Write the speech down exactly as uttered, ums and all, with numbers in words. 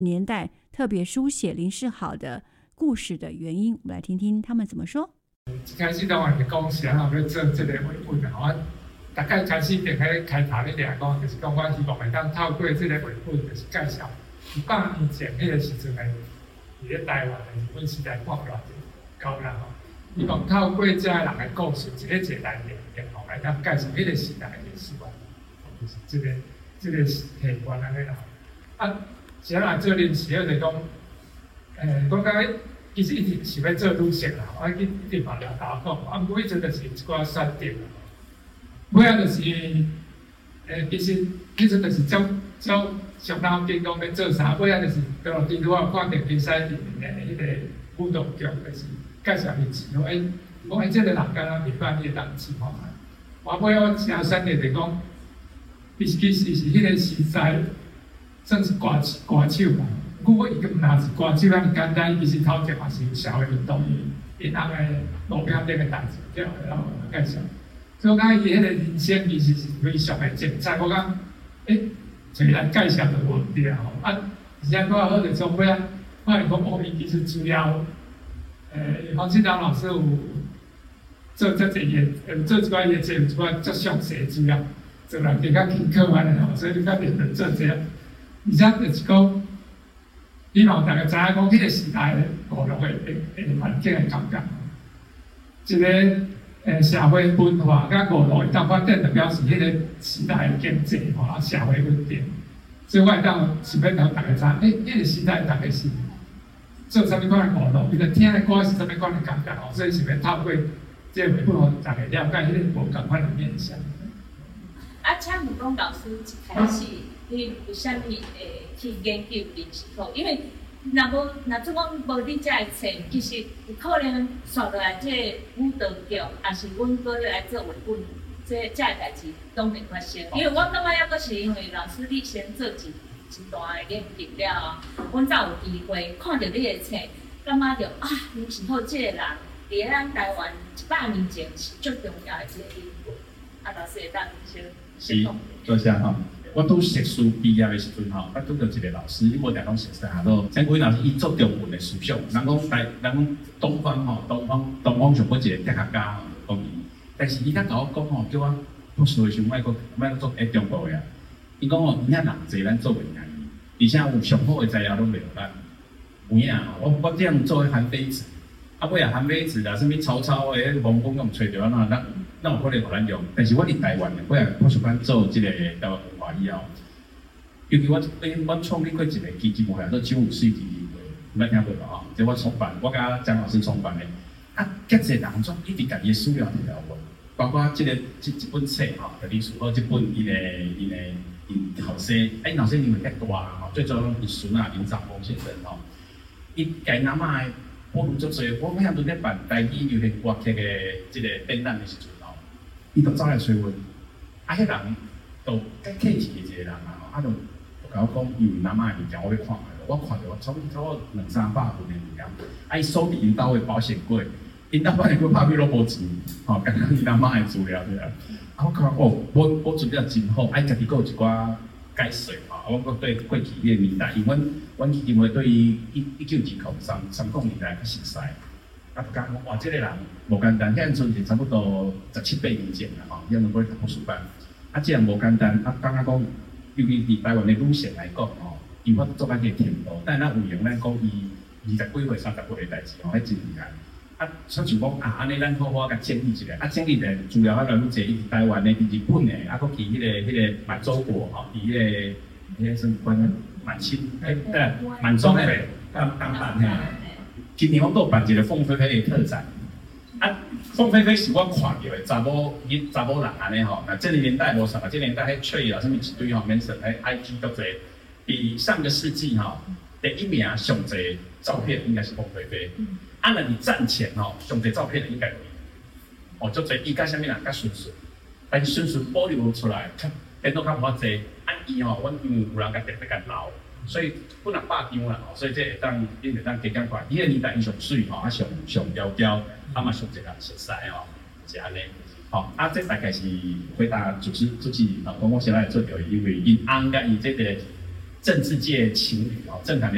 年代特别书写林世好的故事的原因，我们来听听他们怎么说。 一开始当然是讲谁啊要做这个绘本啊，我大概开始就开开头咧来讲，就是讲我希望会当透过这个绘本，就是介绍一百年前迄个时阵的，伫咧台湾的日本时代看落高人吼。伊讲透过这人的故事，一个一个来念，然后来当介绍迄个时代的历史观，就是这个这个系观安尼啦。啊，谁来做临时就讲，诶，我感觉。其实一直是要做女性啦，我一一直嘛甲大家讲，啊，每一阵就是一寡选择啦。尾仔就是，诶，其实其实就是照照上脑筋讲要做啥，尾仔就是，对咯，拄好有看电比赛里面的迄个舞蹈剧，就是介绍历史咯。诶，讲诶，即个人敢若袂办迄个档次吼。我尾我真选择就讲，其实其实是迄个时代算是歌歌手吧。不过伊个毋若是歌手遐尔简单，其实头前嘛是有社会运动，因翁诶路边顶诶代志，即然后介绍。所以我讲伊迄个人生其实是非常诶精彩。我讲，诶，找人介绍就无对啊吼。啊，而且拄好好就从尾啊，我是讲哦，伊其实主要，诶，黄庆章老师有做这一个，呃，做一寡业绩，有一寡足详细诶资料，做人比较轻巧安尼吼，所以你较认真做这，而且就是讲。希望大家知影讲，迄个时代的娱乐的的环境的感觉，一个诶社会文化甲娱乐会当发展，就表示迄个时代的经济吼、社会稳定。所以我会当是要让大家知，诶、欸，迄个时代大概是做啥物款的娱乐，伊个听的歌是啥物款的感觉吼，所以是要透过这个绘本，互大家了解迄个无共款的面向。 啊，请问讲老师一开始，你为虾米会去研究历史课？因为若无，若做讲无你遮个册，其实有可能刷落来这舞蹈剧，也是阮过来做绘本，这遮个代志拢袂发生。因为我感觉抑阁是因为老师你先做一一段的研究了，阮才有机会看到你的册，感觉着啊，林时好这个人，伫咱台湾一百年前是最重要的一个人物。啊，老师会当先。 是，多谢吼。我拄硕士毕业的时阵吼，我拄到一个老师，因为定讲熟悉下都。陈桂老师伊做中文的思想，人讲台，人讲东方吼，东方东方上尾一个哲学家吼，讲伊。但是伊较甲我讲吼，叫我博士的时候莫个莫做诶中国的。伊讲吼，影人济咱做袂赢伊，而且有上好的材料拢袂有咱。有影吼，我我这样做韩非子，啊尾啊韩非子啦，什物曹操的文风咁揣着，那咱。那有可能互咱用，但是我伫台湾，我也我想讲做即个台湾文化以后，尤其我我我创立过一个基金会，叫九五世纪议会，捌听过无吼？即我创办，我甲张老师创办的，啊，遮济人总一直家己的资料伫了无，包括即、這个即一本册吼，就你说好即本伊个伊个因后生，哎，后生因为较大吼，最主要伊孙啊林长风先生吼，伊家阿嬷的保护足侪，我迄阵咧办台语流行歌曲的即个展览的时阵。伊就走来找阮，啊，迄人就介客气的一个人啊，啊，就甲我讲，伊有南妈的物件，我要看下，我看着差不多两三百份的物件，啊，伊锁伫因兜的保险柜，因兜保险柜拍开拢无钱，吼、哦，刚刚伊南妈的资料对啊，啊，我感觉哦，我我准备了真好，啊，家己阁有一寡解说吼，我阁对过去迄个年代，因为阮阮基金会对于一一九二九三三五年代较熟悉。啊，讲哇，即、這個人无简单，迄阵阵是差不多十七八年前啦吼，迄阵我去读书班，啊，即样无简单，啊，感觉讲，尤其伫台湾的女性来讲吼，伊我做咱个天道，但咱有用咱讲伊二十几岁、三十岁的代志吼，迄真厉害。啊，所以讲啊，安尼咱好好甲整理一下，啊，整理的资料较来愈济，伊伫台湾的、伫日本的，啊，佫去迄个、迄个满洲国吼，伫迄个、迄个什么关满清，哎，对，满洲的当当版嘿。今年我都办一个凤飞飞的特展，啊，凤飞飞是我看到的查某，伊查某人安尼吼，那这个年代无啥，这个年代迄吹啦，什么一堆吼，免说迄 I G 都侪，比上个世纪吼第一名上侪照片应该是凤飞飞，啊，那你战前吼上侪照片的应该有，哦，就侪伊甲啥物人甲顺顺，但是顺顺保留出来，变到较无济，啊伊吼，阮因为有人甲特别甲留。所以不能霸张啦，所以这会当，你会当加减看。伊个年代伊上水吼，啊上上调调，啊嘛上一个熟悉吼，是安尼。好，啊这大概是回答主持主持啊，讲我现在做着，因为因翁甲伊这个政治界情侣哦，政坛。